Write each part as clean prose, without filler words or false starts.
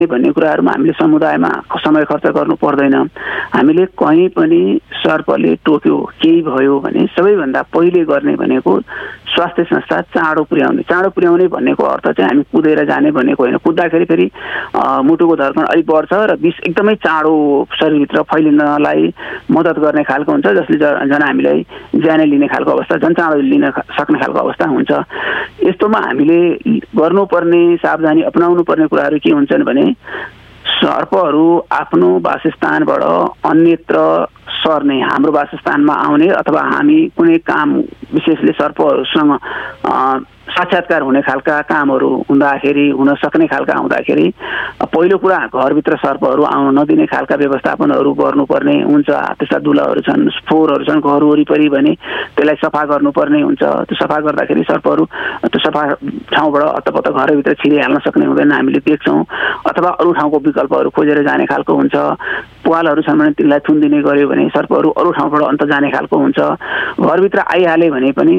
भन्ने कुराहरुमा हामीले समुदायमा समय खर्च गर्नु पर्दैन। हामीले कहीँ पनि सर्पले टोक्यो केही भयो भने सबैभन्दा पहिले गर्ने भनेको स्वास्थ्य संस्था चाँडो पुर्याउने भन्नेको अर्थ चाहिँ हामी कुदेर जाने भनेको होइन। कुद्दाखेरि फेरि मुटुको धड्कन अलि बढ्छ र विष एकदमै चाँडो शरीरभित्र फैलिनलाई मद्दत गर्ने खालको हुन्छ, जसले झन् हामीलाई ज्यानै लिने खालको अवस्था, झन् चाँडो लिन सक्ने खालको अवस्था हुन्छ। यस्तोमा हामीले गर्नुपर्ने सावधानी अपनाउनु पर्ने कुराहरू के हुन्छन् भने सर्पहरू आफ्नो वासस्थानबाट अन्यत्र सर्ने, हाम्रो वासस्थानमा आउने अथवा हामी कुनै काम विशेषले सर्पहरूसँग साक्षात्कार हुने खालका कामहरू हुँदाखेरि, हुन सक्ने खालका हुँदाखेरि पहिलो कुरा घरभित्र सर्पहरू आउन नदिने खालका व्यवस्थापनहरू गर्नुपर्ने हुन्छ। त्यस्ता दुलाहरू छन्, फोहोरहरू छन् घर वरिपरि भने त्यसलाई सफा गर्नुपर्ने हुन्छ। त्यो सफा गर्दाखेरि सर्पहरू त्यो सफा ठाउँबाट अत्तपत्त घरभित्र छिरिहाल्न सक्ने हुँदैन, हामीले देख्छौँ। अथवा अरू ठाउँको विकल्पहरू खोजेर जाने खालको हुन्छ। प्वालहरू छन् भने तिनलाई थुनिदिने गर्यो भने सर्पहरू अरू ठाउँबाट अन्त जाने खालको हुन्छ। घरभित्र आइहाले भने पनि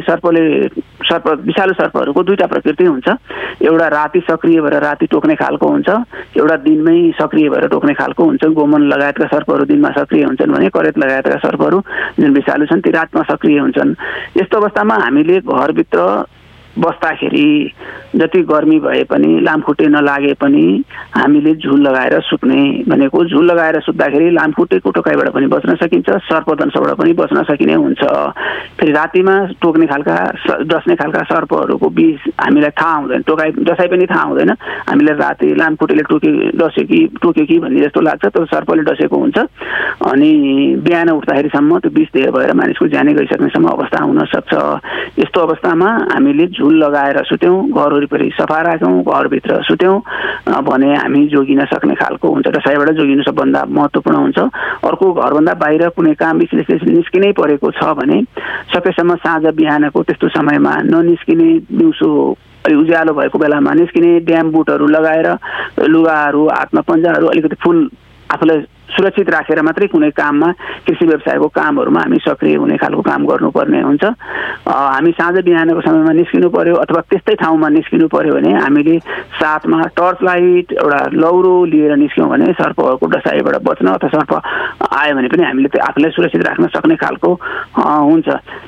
विषालु सर्पहरूको दुईटा प्रकृति हुन्छ। एउटा राति सक्रिय भएर राति टोक्ने खालको हुन्छ, एउटा दिनमै सक्रिय भएर टोक्ने खालको हुन्छ। गोमन लगायतका सर्पहरू दिनमा सक्रिय हुन्छन् भने करेत लगायतका सर्पहरू जुन विषालु छन् ती रातमा सक्रिय हुन्छन्। यस्तो अवस्थामा हामीले घरभित्र बस्दाखेरि जति गर्मी भए पनि लामखुट्टे नलागे पनि हामीले झुल लगाएर सुत्ने भनेको, झुल लगाएर सुत्दाखेरि लामखुट्टेको टोकाइबाट पनि बच्न सकिन्छ, सर्पदंशबाट पनि बच्न सकिने हुन्छ। फेरि रातिमा टोक्ने खालका डस्ने खालका सर्पहरूको विष हामीलाई थाहा हुँदैन, डसाइ पनि थाहा हुँदैन। हामीले राति लामखुट्टेले टोक्यो कि भन्ने जस्तो लाग्छ, त्यो सर्पले डसेको हुन्छ। अनि बिहान उठ्दाखेरिसम्म त्यो विष धेर भएर मानिसको ज्यानै गइसक्नेसम्म अवस्था हुन सक्छ। यस्तो अवस्थामा हामीले झुल लगाएर सुत्यौँ, घर वरिपरि सफा राख्यौँ, घरभित्र सुत्यौँ भने हामी जोगिन सक्ने खालको हुन्छ। डसाइबाट जोगिनु सबभन्दा महत्त्वपूर्ण हुन्छ। अर्को, घरभन्दा बाहिर कुनै काम विशेष निस्किनै परेको छ भने सकेसम्म साँझ बिहानको त्यस्तो समयमा ननिस्किने, दिउँसो अलि उज्यालो भएको बेलामा निस्किने, ड्याम बुटहरू लगाएर लुगाहरू हातमा पन्जाहरू अलिकति फुल आफूलाई सुरक्षित राखेर मात्रै कुनै काममा, कृषि व्यवसायको कामहरूमा हामी सक्रिय हुने खालको काम गर्नुपर्ने हुन्छ। हामी साँझ बिहानको समयमा निस्किनु पर्यो अथवा त्यस्तै ठाउँमा निस्किनु पर्यो भने हामीले साथमा टर्च लाइट, एउटा लौरो लिएर निस्क्यौँ भने सर्पहरूको डसाइबाट बच्न अथवा सर्प आयो भने पनि हामीले आफूलाई सुरक्षित राख्न सक्ने खालको हुन्छ।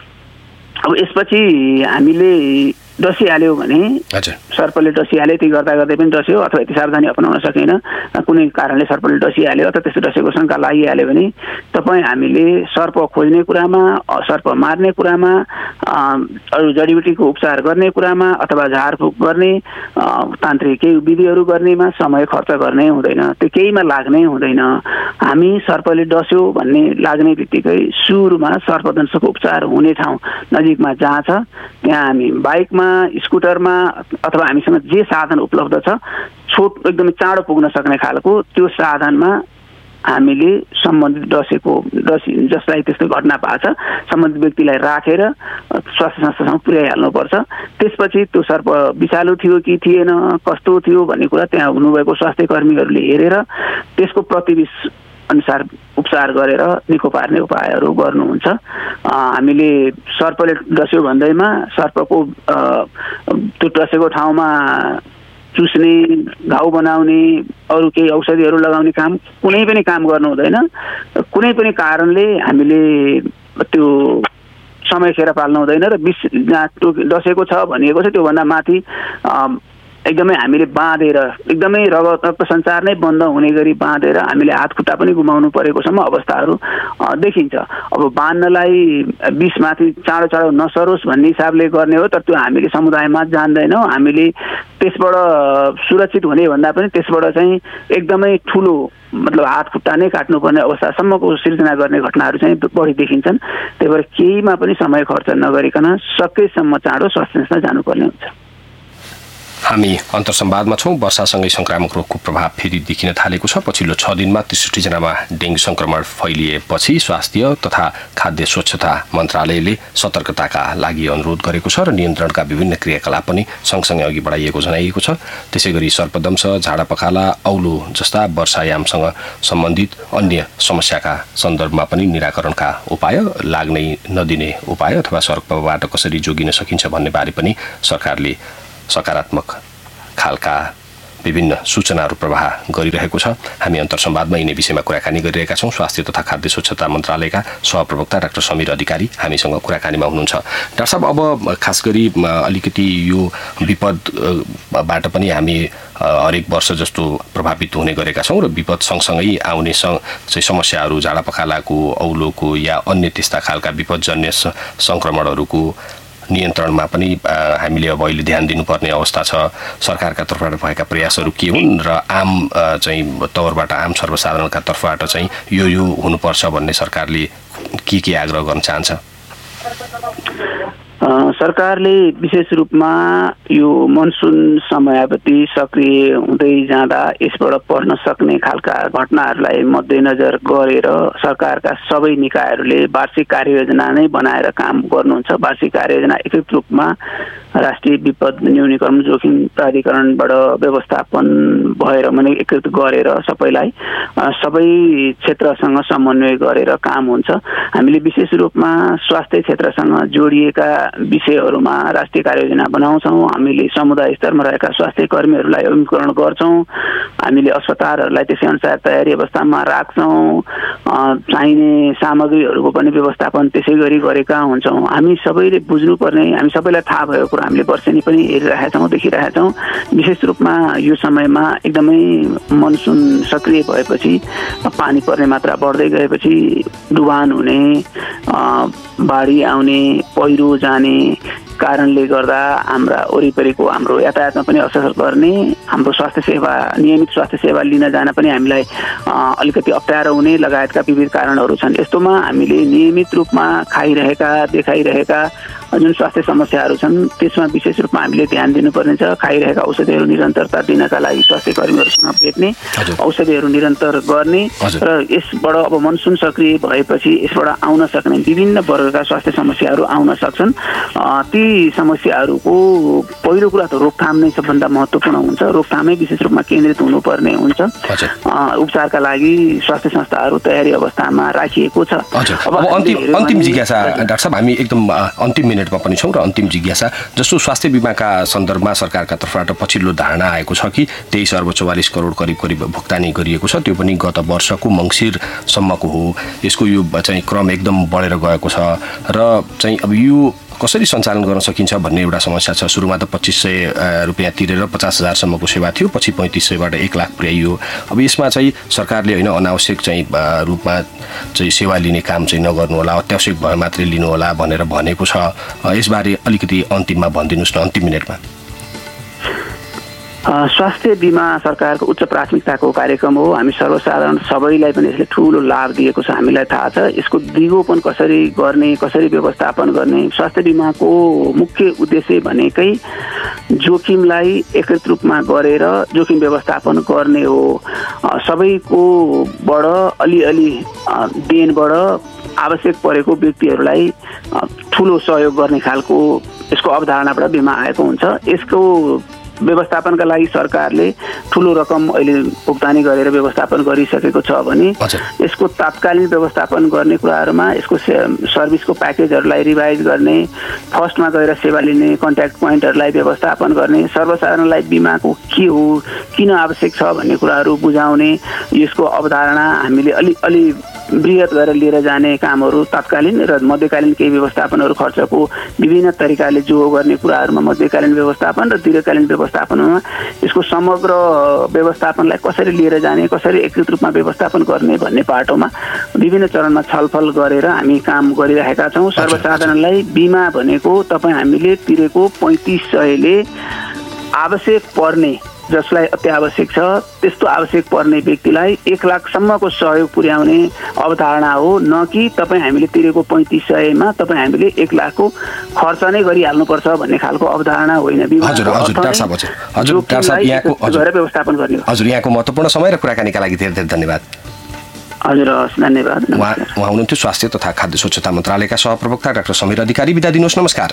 अब यसपछि हामीले डसिहाल्यो भने, सर्पले डसिहाले, ती गर्दा गर्दै पनि डस्यो अथवा यति सावधानी अपनाउन सकेन, कुनै कारणले सर्पले डसिहाल्यो अथवा त्यस्तो डसेको शङ्का लागिहाल्यो भने हामीले सर्प खोज्ने कुरामा, सर्प मार्ने कुरामा, अरू जडीबुटीको उपचार गर्ने कुरामा अथवा झारफुक गर्ने, तान्त्रिक केही विधिहरू गर्नेमा समय खर्च गर्ने हुँदैन, त्यो केहीमा लाग्नै हुँदैन। हामी सर्पले डस्यो भन्ने लाग्ने बित्तिकै सुरुमा सर्पदंशको उपचार हुने ठाउँ नजिकमा जहाँ छ त्यहाँ हामी बाइकमा, स्कुटरमा अथवा हामीसँग जे साधन उपलब्ध छ, एकदमै चाँडो पुग्न सक्ने खालको त्यो साधनमा हामीले सम्बन्धित जसलाई त्यस्तो घटना भएको छ सम्बन्धित व्यक्तिलाई राखेर स्वास्थ्य संस्थासम्म पुर्याइहाल्नुपर्छ। त्यसपछि त्यो सर्प विषालु थियो कि थिएन, कस्तो थियो भन्ने कुरा त्यहाँ हुनुभएको स्वास्थ्य कर्मीहरूले हेरेर त्यसको प्रतिविष अनुसार उपचार गरेर निको पार्ने उपायहरू गर्नुहुन्छ। हामीले सर्पले डस्यो भन्दैमा सर्पको त्यो डसेको ठाउँमा चुस्ने, घाउ बनाउने, अरू केही औषधिहरू लगाउने काम कुनै पनि काम गर्नु हुँदैन। कुनै पनि कारणले हामीले त्यो समय खेर पाल्नु हुँदैन र विष जहाँ डसेको छ भनिएको छ त्योभन्दा माथि एकदमै हामीले बाँधेर, एकदमै रक्त सञ्चार नै बन्द हुने गरी बाँधेर हामीले हात खुट्टा पनि गुमाउनु परेकोसम्म अवस्थाहरू देखिन्छ। अब बाँध्नलाई विषमाथि चाँडो चाँडो नसरोस् भन्ने हिसाबले गर्ने हो, तर त्यो हामीले समुदायमा जान्दैनौँ। हामीले त्यसबाट सुरक्षित हुने भन्दा पनि त्यसबाट चाहिँ एकदमै ठुलो मतलब हात खुट्टा नै काट्नुपर्ने अवस्थासम्मको सिर्जना गर्ने घटनाहरू चाहिँ बढी देखिन्छन्। त्यही भएर केहीमा पनि समय खर्च नगरिकन सकेसम्म चाँडो स्वास्थ्य संस्था जानुपर्ने हुन्छ। हामी अन्तर्संवादमा छौँ। वर्षासँगै संक्रामक रोगको प्रभाव फेरि देखिन थालेको छ। पछिल्लो 6 दिनमा 63 जनामा डेङ्गु संक्रमण फैलिएपछि स्वास्थ्य तथा खाद्य स्वच्छता मन्त्रालयले सतर्कताका लागि अनुरोध गरेको छ र नियन्त्रणका विभिन्न क्रियाकलाप पनि सँगसँगै अघि बढाइएको जनाइएको छ। त्यसैगरी सर्पदंश, झाडापखाला, औलो जस्ता वर्षायामसँग सम्बन्धित अन्य समस्याका सन्दर्भमा पनि निराकरणका उपाय, लाग्नै नदिने उपाय अथवा सर्पबाट कसरी जोगिन सकिन्छ भन्ने बारे पनि सरकारले सकारात्मक खालका विभिन्न सूचनाहरू प्रवाह गरिरहेको छ। हामी अन्तर्संवादमा यिनै विषयमा कुराकानी गरिरहेका छौँ। स्वास्थ्य तथा खाद्य स्वच्छता मन्त्रालयका सहप्रवक्ता डाक्टर समीर अधिकारी हामीसँग कुराकानीमा हुनुहुन्छ। डाक्टर साहब, अब खास गरी अलिकति यो विपदबाट पनि हामी हरेक वर्ष जस्तो प्रभावित हुने गरेका छौँ र विपद सँगसँगै आउने समस्याहरू झाडा पखालाको, औलोको या अन्य त्यस्ता खालका विपदजन्य सङ्क्रमणहरूको नियन्त्रणमा पनि हामीले अब अहिले ध्यान दिनुपर्ने अवस्था छ। सरकारका तर्फबाट भएका प्रयासहरू के हुन् र आम तौरबाट आम सर्वसाधारणका तर्फबाट चाहिँ यो हुनुपर्छ भन्ने सरकारले के आग्रह गर्न चाहन्छ? सरकारले विशेष रूपमा यो मनसुन समयावधि सक्रिय हुँदै जाँदा यसबाट पर्न सक्ने खालका घटनाहरूलाई मध्यनजर गरेर सरकारका सबै निकायहरूले वार्षिक कार्ययोजना नै बनाएर काम गर्नुहुन्छ। वार्षिक कार्ययोजना एकीकृत रूपमा राष्ट्रिय विपद न्यूनीकरण जोखिम प्राधिकरणबाट व्यवस्थापन भएर एकीकृत गरेर सबै क्षेत्रसँग समन्वय गरेर काम हुन्छ। हामीले विशेष रूपमा स्वास्थ्य क्षेत्रसँग जोडिएका विषयहरूमा राष्ट्रिय कार्ययोजना बनाउँछौँ। हामीले समुदाय स्तरमा रहेका स्वास्थ्य कर्मीहरूलाई अभिमुखीकरण गर्छौँ। हामीले अस्पतालहरूलाई त्यसै अनुसार तयारी अवस्थामा राख्छौँ। चाहिने सामग्रीहरूको पनि व्यवस्थापन त्यसै गरी गरेका हुन्छौँ। हामी सबैले बुझ्नुपर्ने, हामी सबैलाई थाहा भएको कुरा हामीले वर्षेनी पनि हेरिरहेका छौँ, देखिरहेका छौँ। विशेष रूपमा यो समयमा एकदमै मनसुन सक्रिय भएपछि पानी पर्ने मात्रा बढ्दै गएपछि डुबान हुने, बाढी आउने, पहिरो जाने कारणले गर्दा हाम्रा वरिपरिको हाम्रो यातायातमा पनि असर गर्ने, हाम्रो स्वास्थ्य सेवा, नियमित स्वास्थ्य सेवा लिन जान पनि हामीलाई अलिकति अप्ठ्यारो हुने लगायतका विविध कारणहरू छन्। यस्तोमा हामीले नियमित रूपमा देखाइरहेका जुन स्वास्थ्य समस्याहरू छन् त्यसमा विशेष रूपमा हामीले ध्यान दिनुपर्ने छ। खाइरहेका औषधिहरू निरन्तरता दिनका लागि स्वास्थ्य कर्मीहरूसँग भेट्ने, औषधिहरू निरन्तर गर्ने र यसबाट अब मनसुन सक्रिय भएपछि यसबाट आउन सक्ने विभिन्न वर्गका स्वास्थ्य समस्याहरू आउन सक्छन्। ती समस्याहरूको पहिलो कुरा त रोकथाम नै सबभन्दा महत्त्वपूर्ण हुन्छ। रोकथामै विशेष रूपमा केन्द्रित हुनुपर्ने हुन्छ। उपचारका लागि स्वास्थ्य संस्थाहरू तयारी अवस्थामा राखिएको छ। अब अन्तिम जिज्ञासा डाक्टर साहब, हामी एकदम अन्तिम मिनटमा पनि छौँ र अन्तिम जिज्ञासा जस्तो स्वास्थ्य बिमाका सन्दर्भमा सरकारका तर्फबाट पछिल्लो धारणा आएको छ कि 23 अर्ब 44 करोड करिब भुक्तानी गरिएको छ। त्यो पनि गत वर्षको मङ्सिरसम्मको हो। यसको यो चाहिँ क्रम एकदम बढेर गएको छ र चाहिँ अब यो कसरी सञ्चालन गर्न सकिन्छ भन्ने एउटा समस्या छ। सुरुमा त 2500 रुपियाँ तिरेर 50,000सम्मको सेवा थियो, पछि 3500बाट 1 लाख पुर्याइयो। अब यसमा चाहिँ सरकारले होइन अनावश्यक रूपमा सेवा लिने काम चाहिँ नगर्नु होला, अत्यावश्यक भए मात्रै लिनु होला भनेर भनेको छ। यसबारे अलिकति अन्तिममा भनिदिनुहोस् न, अन्तिम मिनटमा। स्वास्थ्य बिमा सरकारको उच्च प्राथमिकताको कार्यक्रम हो। हामी सर्वसाधारण सबैलाई पनि यसले ठुलो लाभ दिएको छ, हामीलाई थाहा छ। यसको दिगोपन कसरी गर्ने, कसरी व्यवस्थापन गर्ने, स्वास्थ्य बिमाको मुख्य उद्देश्य भनेकै जोखिमलाई एकीकृत रूपमा गरेर जोखिम व्यवस्थापन गर्ने हो। सबैकोबाट अलिअलि देनबाट आवश्यक परेको व्यक्तिहरूलाई ठुलो सहयोग गर्ने खालको यसको अवधारणाबाट बिमा आएको हुन्छ। यसको व्यवस्थापनका लागि सरकारले ठुलो रकम अहिले भुक्तानी गरेर व्यवस्थापन गरिसकेको छ भने यसको तात्कालीन व्यवस्थापन गर्ने कुराहरूमा यसको सर्भिसको प्याकेजहरूलाई रिभाइज गर्ने, फर्स्टमा गएर सेवा लिने कन्ट्याक्ट पोइन्टहरूलाई व्यवस्थापन गर्ने, सर्वसाधारणलाई बिमाको के हो, किन आवश्यक छ भन्ने कुराहरू बुझाउने, यसको अवधारणा हामीले अलि बृहत गरेर लिएर जाने कामहरू तात्कालीन र मध्यकालीन केही व्यवस्थापनहरू खर्चको विभिन्न तरिकाले जोहो गर्ने कुराहरूमा मध्यकालीन व्यवस्थापन र दीर्घकालीन व्यवस्थापनमा यसको समग्र व्यवस्थापनलाई कसरी लिएर जाने, कसरी एकीकृत रूपमा व्यवस्थापन गर्ने भन्ने पाटोमा विभिन्न चरणमा छलफल गरेर हामी काम गरिरहेका छौँ। सर्वसाधारणलाई बिमा भनेको तपाईँ हामीले तिरेको 3500ले आवश्यक पर्ने, जसलाई अत्यावश्यक छ त्यस्तो आवश्यक पर्ने व्यक्तिलाई 1 लाखसम्मको सहयोग पुर्याउने अवधारणा हो, न कि तपाईँ हामीले तिरेको 3500मा तपाईँ हामीले 1 लाखको खर्च नै गरिहाल्नुपर्छ भन्ने खालको अवधारणा होइन। व्यवस्थापन गर्ने। हजुर, यहाँको महत्त्वपूर्ण समय र कुराकानीका लागि धेरै धेरै धन्यवाद। हजुर, हस्, धन्यवाद। उहाँ हुनुहुन्थ्यो स्वास्थ्य तथा खाद्य स्वच्छता मन्त्रालयका सहप्रवक्ता डाक्टर समीर अधिकारी। बिदा दिनुहोस्, नमस्कार।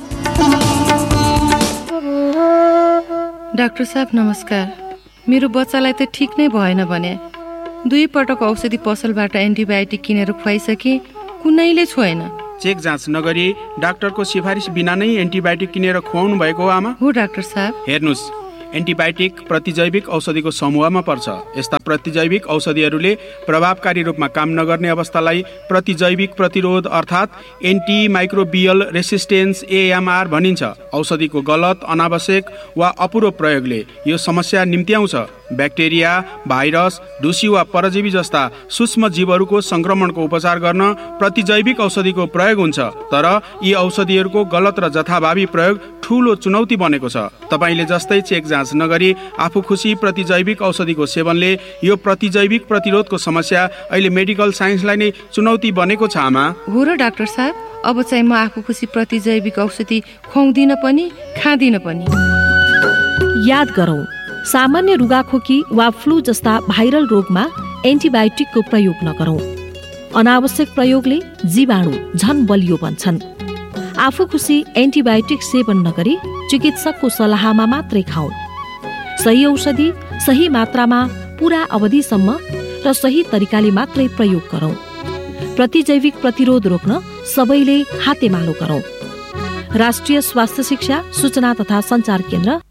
डाक्टर साहब नमस्कार। मेरो बच्चालाई त ठिक नै भएन भने 2 पटक औषधि पसलबाट एन्टिबायोटिक किनेर खुवाइसके, कुनैले छोएन। चेक जाँच नगरी डाक्टरको सिफारिस बिना नै एन्टिबायोटिक किनेर खुवाउनु भएको हो आमा? हो डाक्टर साहब। हेर्नुस्, एन्टिबायोटिक प्रतिजैविक औषधिको समूहमा पर्छ। यस्ता प्रतिजैविक औषधिहरूले प्रभावकारी रूपमा काम नगर्ने अवस्थालाई प्रतिजैविक प्रतिरोध अर्थात् एन्टिमाइक्रोबियल रेसिस्टेन्स AMR भनिन्छ। औषधिको गलत, अनावश्यक वा अपूरो प्रयोगले यो समस्या निम्त्याउँछ। ब्याक्टेरिया, भाइरस, ढुसी वा परजीवी जस्ता सूक्ष्म जीवहरूको संक्रमणको उपचार गर्न प्रतिजैविक औषधिको प्रयोग हुन्छ। तर यी औषधिहरूको गलत र जथाभावी प्रयोग ठूलो चुनौती बनेको छ। तपाईले जस्तै चेक जाँच नगरी आफू खुसी प्रतिजैविक औषधिको सेवनले यो प्रतिजैविक प्रतिरोधको समस्या अहिले मेडिकल साइन्सलाई नै चुनौती बनेको छ। आमा हो र डाक्टर साहब, अब चाहिँ म आफू खुसी प्रतिजैविक औषधि खुवाउँदिन पनि खाँदिन पनि। याद गरौँ, सामान्य रुगाखोकी वा फ्लू जस्ता भाइरल रोगमा एन्टिबायोटिकको प्रयोग नगरौँ। अनावश्यक प्रयोगले जीवाणु झन बलियो बन्छन्। आफू खुसी एन्टिबायोटिक सेवन नगरी चिकित्सकको सल्लाहमा मात्रै खाऊ। सही औषधि सही मात्रामा पूरा अवधिसम्म र सही तरिकाले मात्रै प्रयोग गरौँ। प्रतिजैविक प्रतिरोध रोक्न सबैले हातेमालो गरौँ। राष्ट्रिय स्वास्थ्य शिक्षा सूचना तथा सञ्चार केन्द्र